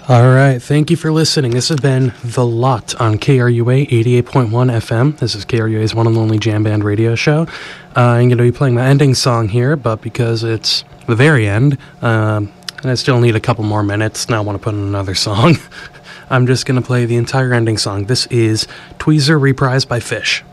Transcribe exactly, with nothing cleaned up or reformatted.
All right, thank you for listening. This has been The Lot on K R U A eighty-eight point one F M. This is K R U A's one and only jam band radio show. Uh, I'm going to be playing my ending song here, but because it's the very end, um, and I still need a couple more minutes, now I want to put in another song, I'm just going to play the entire ending song. This is Tweezer reprised by Fish.